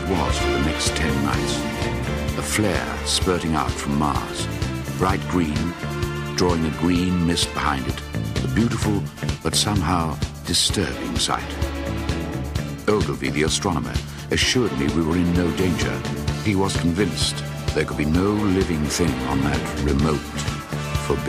it was for the next 10 nights. A flare spurting out from Mars, bright green, drawing a green mist behind it, a beautiful but somehow disturbing sight. Ogilvy, the astronomer, assured me we were in no danger. He was convinced there could be no living thing on that remote,